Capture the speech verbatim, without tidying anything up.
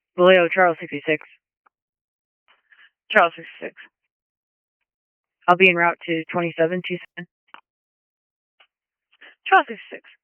Vallejo, Charles sixty-six. Charles sixty-six. I'll be en route to twenty-seven two seven. Charles sixty-six.